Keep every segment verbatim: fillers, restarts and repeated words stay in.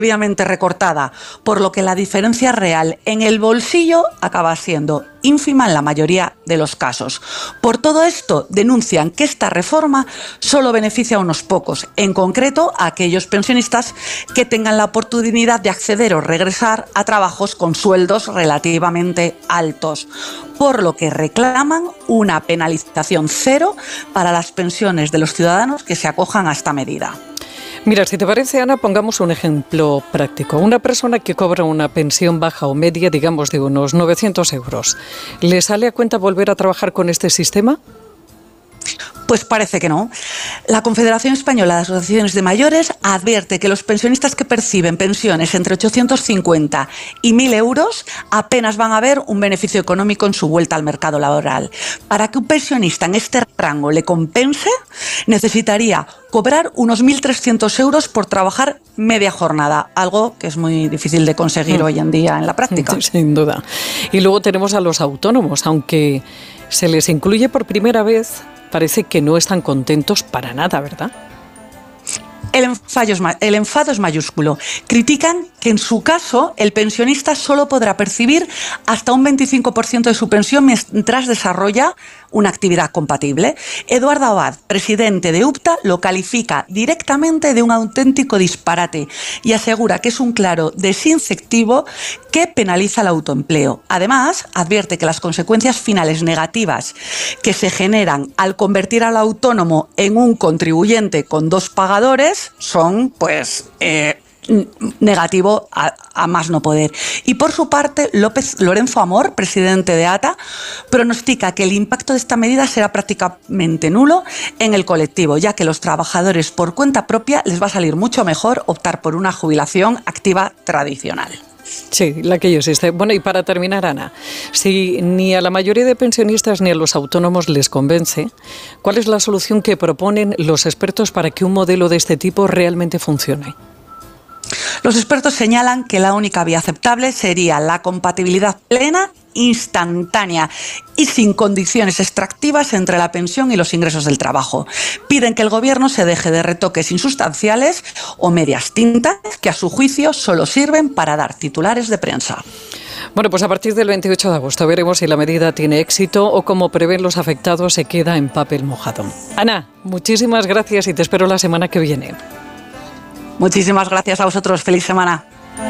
previamente recortada, por lo que la diferencia real en el bolsillo acaba siendo ínfima en la mayoría de los casos. Por todo esto, denuncian que esta reforma solo beneficia a unos pocos, en concreto a aquellos pensionistas que tengan la oportunidad de acceder o regresar a trabajos con sueldos relativamente altos, por lo que reclaman una penalización cero para las pensiones de los ciudadanos que se acojan a esta medida. Mira, si te parece, Ana, pongamos un ejemplo práctico. Una persona que cobra una pensión baja o media, digamos de unos novecientos euros, ¿le sale a cuenta volver a trabajar con este sistema? Pues parece que no. La Confederación Española de Asociaciones de Mayores advierte que los pensionistas que perciben pensiones entre ochocientos cincuenta y mil euros apenas van a ver un beneficio económico en su vuelta al mercado laboral. Para que un pensionista en este rango le compense, necesitaría cobrar unos mil trescientos euros por trabajar media jornada, algo que es muy difícil de conseguir mm. hoy en día en la práctica. Sin duda. Y luego tenemos a los autónomos, aunque se les incluye por primera vez, parece que no están contentos para nada, ¿verdad? El enfado, es, el enfado es mayúsculo. Critican que en su caso el pensionista solo podrá percibir hasta un veinticinco por ciento de su pensión mientras desarrolla una actividad compatible. Eduardo Abad, presidente de U P T A, lo califica directamente de un auténtico disparate y asegura que es un claro desincentivo que penaliza el autoempleo. Además, advierte que las consecuencias finales negativas que se generan al convertir al autónomo en un contribuyente con dos pagadores son, pues, eh, negativo a, a más no poder. Y por su parte, López Lorenzo Amor, presidente de A T A, pronostica que el impacto de esta medida será prácticamente nulo en el colectivo, ya que los trabajadores por cuenta propia les va a salir mucho mejor optar por una jubilación activa tradicional. Sí, la que yo existe. Bueno, y para terminar, Ana, si ni a la mayoría de pensionistas ni a los autónomos les convence, ¿cuál es la solución que proponen los expertos para que un modelo de este tipo realmente funcione? Los expertos señalan que la única vía aceptable sería la compatibilidad plena, instantánea y sin condiciones extractivas entre la pensión y los ingresos del trabajo. Piden que el gobierno se deje de retoques insustanciales o medias tintas que a su juicio solo sirven para dar titulares de prensa. Bueno, pues a partir del veintiocho de agosto veremos si la medida tiene éxito o, como prevén los afectados, se queda en papel mojado. Ana, muchísimas gracias y te espero la semana que viene. Muchísimas gracias a vosotros. Feliz semana.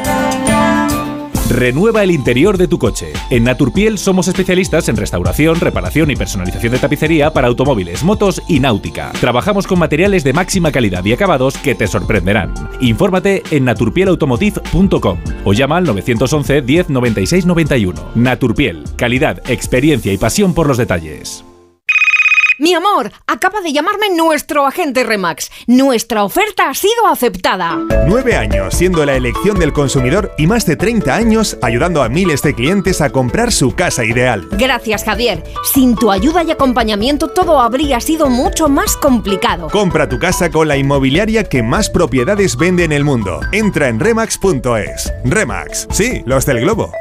Renueva el interior de tu coche. En Naturpiel somos especialistas en restauración, reparación y personalización de tapicería para automóviles, motos y náutica. Trabajamos con materiales de máxima calidad y acabados que te sorprenderán. Infórmate en naturpiel automotive punto com o llama al nueve once, diez, noventa y seis, noventa y uno. Naturpiel, calidad, experiencia y pasión por los detalles. Mi amor, acaba de llamarme nuestro agente Remax. Nuestra oferta ha sido aceptada. Nueve años siendo la elección del consumidor y más de treinta años ayudando a miles de clientes a comprar su casa ideal. Gracias, Javier. Sin tu ayuda y acompañamiento todo habría sido mucho más complicado. Compra tu casa con la inmobiliaria que más propiedades vende en el mundo. Entra en remax punto es. Remax, sí, los del globo.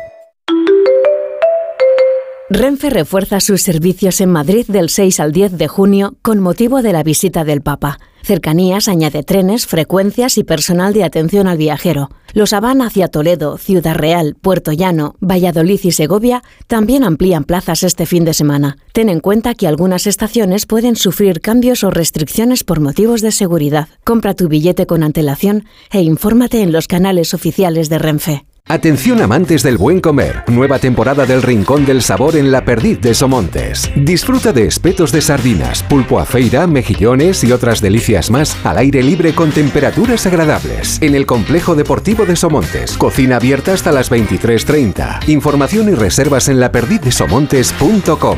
Renfe refuerza sus servicios en Madrid del seis al diez de junio con motivo de la visita del Papa. Cercanías añade trenes, frecuencias y personal de atención al viajero. Los Habana hacia Toledo, Ciudad Real, Puerto Llano, Valladolid y Segovia también amplían plazas este fin de semana. Ten en cuenta que algunas estaciones pueden sufrir cambios o restricciones por motivos de seguridad. Compra tu billete con antelación e infórmate en los canales oficiales de Renfe. Atención amantes del buen comer, nueva temporada del Rincón del Sabor en La Perdiz de Somontes. Disfruta de espetos de sardinas, pulpo a feira, mejillones y otras delicias más al aire libre con temperaturas agradables. En el Complejo Deportivo de Somontes, cocina abierta hasta las veintitrés treinta. Información y reservas en la perdiz de somontes punto com.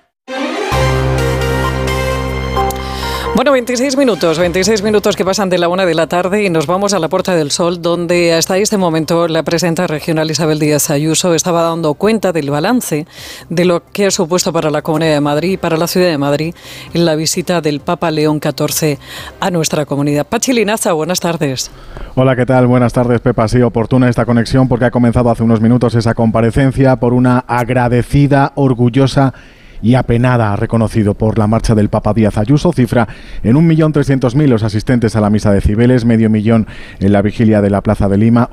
Bueno, veintiséis minutos, veintiséis minutos que pasan de la una de la tarde y nos vamos a la Puerta del Sol, donde hasta este momento la presidenta regional Isabel Díaz Ayuso estaba dando cuenta del balance de lo que ha supuesto para la Comunidad de Madrid y para la Ciudad de Madrid la visita del Papa León catorce a nuestra comunidad. Pachi Linaza, buenas tardes. Hola, ¿qué tal? Buenas tardes, Pepa. Sí, oportuna esta conexión porque ha comenzado hace unos minutos esa comparecencia por una agradecida, orgullosa y apenada, ha reconocido por la marcha del Papa Díaz Ayuso. Cifra en un millón trescientos mil los asistentes a la misa de Cibeles, medio millón en la vigilia de la Plaza de Lima.